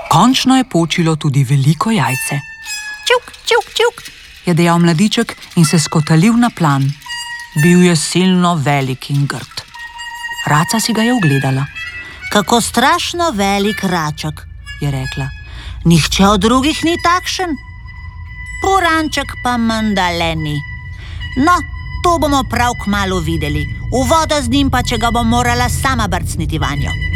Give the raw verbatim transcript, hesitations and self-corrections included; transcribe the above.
Končno je počilo tudi veliko jajce. Čuk, čuk, čuk, je dejal mladiček in se skotalil na plan. Bil je silno velik in grd. Raca si ga je ugledala. Kako strašno velik raček, je rekla. Nihče od drugih ni takšen. Puranček pa menda le ni. No, to bomo prav kmalu videli. V vodo z njim pa, če ga bom morala sama brcniti vanjo.